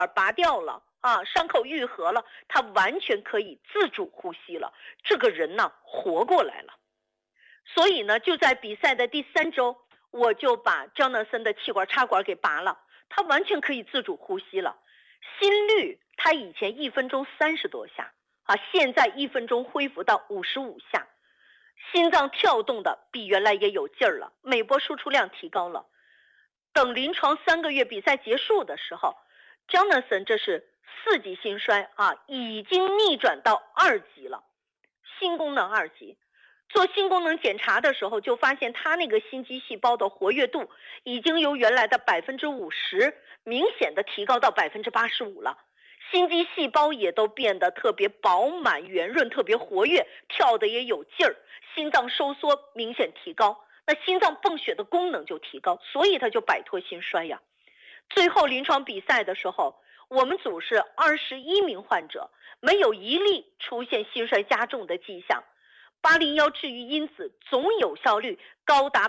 拔掉了啊，伤口愈合了，他完全可以自主呼吸了，这个人呢活过来了。所以呢，就在比赛的第3周，我就把 Jonathan 的气管插管给拔了，他完全可以自主呼吸了。心率他以前1分钟30多下啊，现在1分钟恢复到55下，心脏跳动的比原来也有劲儿了，每波输出量提高了。等临床3个月比赛结束的时候， Jonathan 这是4级心衰啊，已经逆转到2级了，心功能2级。做心功能检查的时候，就发现他那个心肌细胞的活跃度已经由原来的50%明显的提高到85%了，心肌细胞也都变得特别饱满圆润，特别活跃，跳的也有劲儿，心脏收缩明显提高，那心脏泵血的功能就提高，所以他就摆脱心衰呀。最后临床比赛的时候，我们组是21名患者，没有一例出现心衰加重的迹象。801治愈因子总有效率高达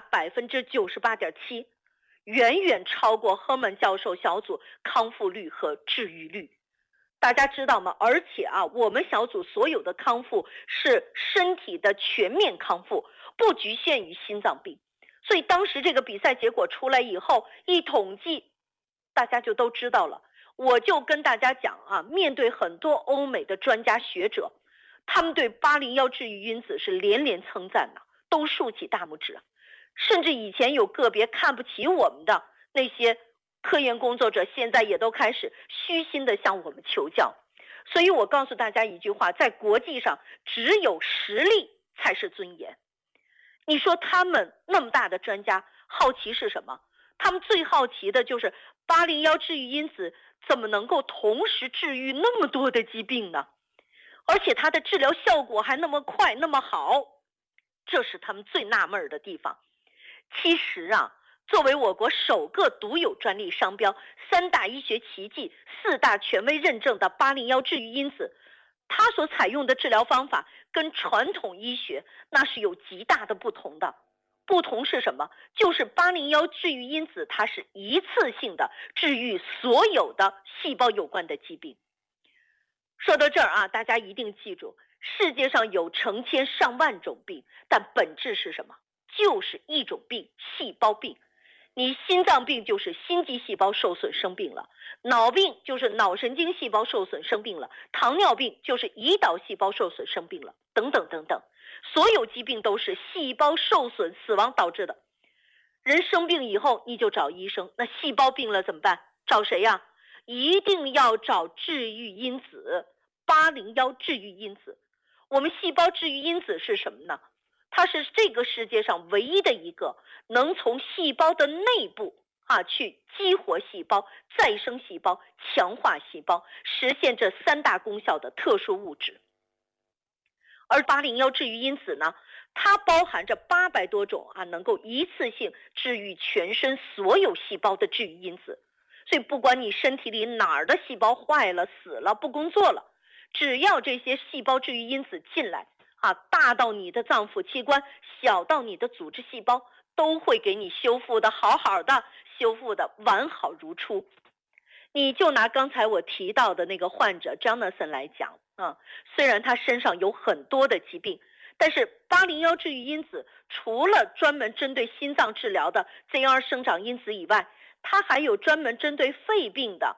98.7%，远远超过赫曼教授小组康复率和治愈率。大家知道吗？而且啊，我们小组所有的康复是身体的全面康复，不局限于心脏病。所以当时这个比赛结果出来以后，一统计，大家就都知道了。我就跟大家讲啊，面对很多欧美的专家学者，他们对801治愈因子是连连称赞的，都竖起大拇指。甚至以前有个别看不起我们的那些科研工作者，现在也都开始虚心的向我们求教。所以我告诉大家一句话，在国际上只有实力才是尊严。你说他们那么大的专家好奇是什么？他们最好奇的就是801治愈因子怎么能够同时治愈那么多的疾病呢？而且它的治疗效果还那么快那么好，这是他们最纳闷的地方。其实啊，作为我国首个独有专利商标、3大医学奇迹、4大权威认证的801治愈因子，它所采用的治疗方法跟传统医学那是有极大的不同的。不同是什么？就是801治愈因子它是一次性的治愈所有的细胞有关的疾病。说到这儿啊，大家一定记住，世界上有成千上万种病，但本质是什么？就是一种病，细胞病。你心脏病就是心肌细胞受损生病了，脑病就是脑神经细胞受损生病了，糖尿病就是胰岛细胞受损生病了，等等等等。所有疾病都是细胞受损死亡导致的。人生病以后你就找医生，那细胞病了怎么办？找谁呀？一定要找治愈因子，801治愈因子。我们细胞治愈因子是什么呢？它是这个世界上唯一的一个能从细胞的内部去激活细胞、再生细胞、强化细胞，实现这3大功效的特殊物质。而801治愈因子呢，它包含着800多种能够一次性治愈全身所有细胞的治愈因子。所以不管你身体里哪儿的细胞坏了、死了、不工作了，只要这些细胞治愈因子进来大到你的脏腑器官，小到你的组织细胞，都会给你修复的好好的，修复的完好如初。你就拿刚才我提到的那个患者 Jonathan 来讲虽然他身上有很多的疾病，但是801治愈因子除了专门针对心脏治疗的 ZR 生长因子以外，它还有专门针对肺病的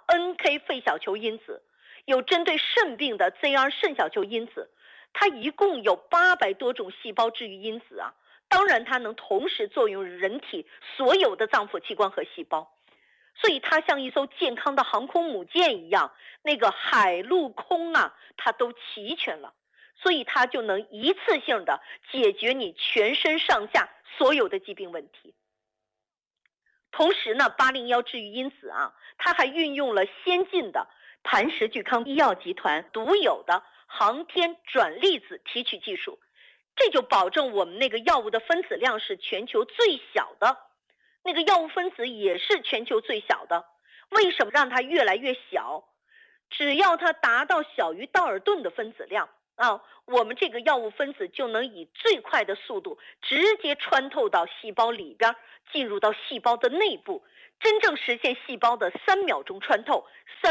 NK 肺小球因子，有针对肾病的 ZR 肾小球因子，它一共有800多种细胞治愈因子当然它能同时作用人体所有的脏腑器官和细胞，所以它像一艘健康的航空母舰一样，那个海陆空它都齐全了，所以它就能一次性的解决你全身上下所有的疾病问题。同时呢，801治愈因子它还运用了先进的磐石聚康医药集团独有的航天转粒子提取技术，这就保证我们那个药物的分子量是全球最小的，那个药物分子也是全球最小的。为什么让它越来越小？只要它达到小于道尔顿的分子量我们这个药物分子就能以最快的速度直接穿透到细胞里边，进入到细胞的内部， 真正实现细胞的3秒钟穿透。